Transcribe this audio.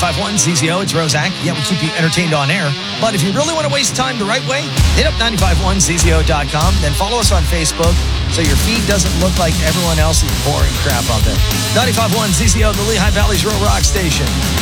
95.1 CCO, it's Roszak. Yeah, we keep you entertained on air. But if you really want to waste time the right way, hit up 951cco.com. Then follow us on Facebook so your feed doesn't look like everyone else's boring crap out there. 95.1 CCO, the Lehigh Valley's Real Rock Station.